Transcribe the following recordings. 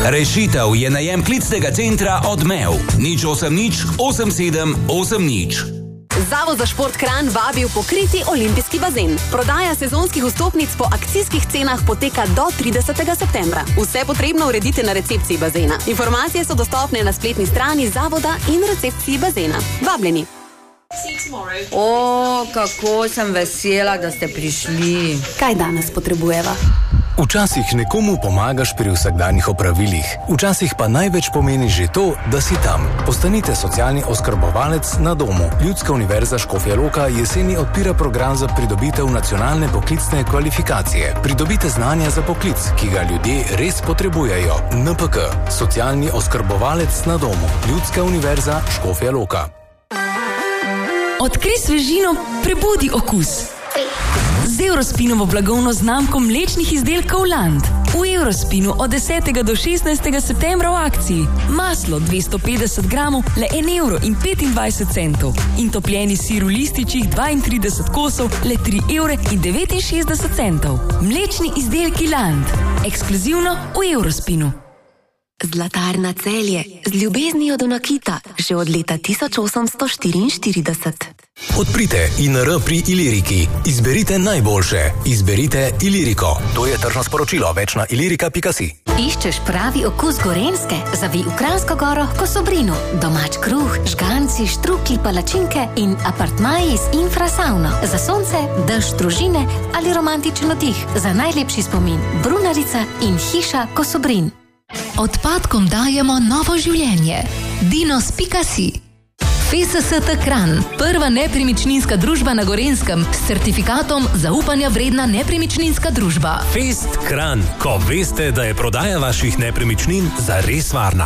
Rešitev je najem klicnega centra Odmev 080 87 80. Zavod za šport Kranj vabi v pokriti olimpijski bazen. Prodaja sezonskih vstopnic po akcijskih cenah poteka do 30. septembra. Vse potrebno uredite na recepciji bazena. Informacije so dostopne na spletni strani zavoda in recepciji bazena. Vabljeni. Kako sem vesela, da ste prišli. Kaj danes potrebujeva? Včasih nekomu pomagaš pri vsakdanjih opravilih, včasih pa največ pomeni že to, da si tam. Postanite socialni oskrbovalec na domu. Ljudska univerza Škofja Loka jeseni odpira program za pridobitev nacionalne poklicne kvalifikacije. Pridobite znanja za poklic, ki ga ljudje res potrebujejo. NPK. Socialni oskrbovalec na domu. Ljudska univerza Škofja Loka. Odkrij svežino, prebudi okus. Z Eurospinovo blagovno znamko mlečnih izdelkov Land. V Eurospinu od 10. do 16. septembra v akciji. Maslo 250 gramov, le 1,25 € in topljeni sir v lističih 32 kosov, le 3,69 €. Mlečni izdelki Land. Ekskluzivno v Eurospinu. Zlatarna Celje. Z ljubeznijo do nakita. Že od leta 1844. Odprite INR pri Iliriki. Izberite najboljše. Izberite Iliriko. To je tržno sporočilo. Več na ilirika.si. Iščeš pravi okus Gorenjske? Zavij v Kranjsko Goro, Kosobrino. Domač kruh, žganci, štruklji, palačinke in apartmaji z infrasavno. Za sonce, dež, družine ali romantičen oddih. Za najlepši spomin Brunarica in hiša Kosobrin. Odpadkom dajemo novo življenje. Dinos.si. FSST Kranj, prva nepremičninska družba na Gorenjskem s certifikatom zaupanja vredna nepremičninska družba. Fest Kranj, ko veste, da je prodaja vaših nepremičnin zares varna.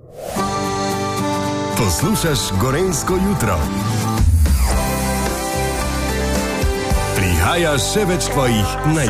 Poslušaš Gorenjsko jutro. Prihaja še več tvojih